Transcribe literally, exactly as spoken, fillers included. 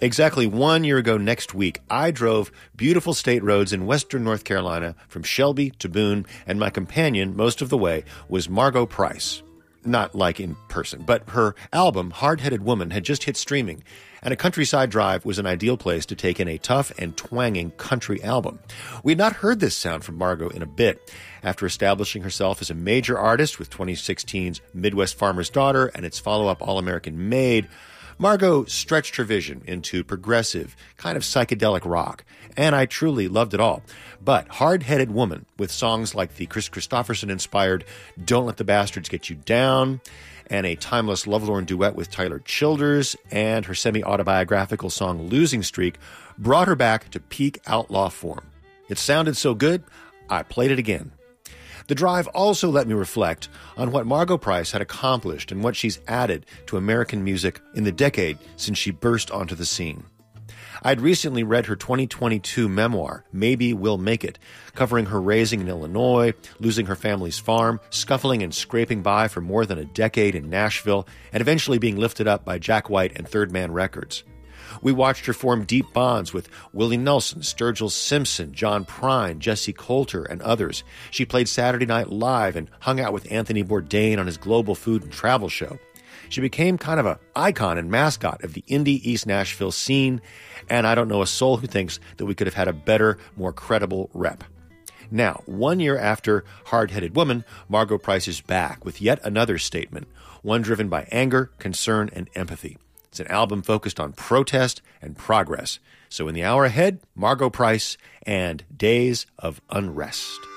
Exactly one year ago next week, I drove beautiful state roads in western North Carolina from Shelby to Boone, and my companion most of the way was Margo Price. Not like in person, but her album, Hard-Headed Woman, had just hit streaming, and a countryside drive was an ideal place to take in a tough and twanging country album. We had not heard this sound from Margo in a bit. After establishing herself as a major artist with twenty sixteen's Midwest Farmer's Daughter and its follow-up All-American Made, Margo stretched her vision into progressive, kind of psychedelic rock, and I truly loved it all. But Hard-Headed Woman, with songs like the Chris Christopherson-inspired Don't Let the Bastards Get You Down, and a timeless lovelorn duet with Tyler Childers, and her semi-autobiographical song Losing Streak, brought her back to peak outlaw form. It sounded so good, I played it again. The drive also let me reflect on what Margo Price had accomplished and what she's added to American music in the decade since she burst onto the scene. I'd recently read her twenty twenty-two memoir, Maybe We'll Make It, covering her raising in Illinois, losing her family's farm, scuffling and scraping by for more than a decade in Nashville, and eventually being lifted up by Jack White and Third Man Records. We watched her form deep bonds with Willie Nelson, Sturgill Simpson, John Prine, Jesse Coulter, and others. She played Saturday Night Live and hung out with Anthony Bourdain on his global food and travel show. She became kind of an icon and mascot of the indie East Nashville scene, and I don't know a soul who thinks that we could have had a better, more credible rep. Now, one year after Hard-Headed Woman, Margo Price is back with yet another statement, one driven by anger, concern, and empathy. It's an album focused on protest and progress. So in the hour ahead, Margo Price and Days of Unrest.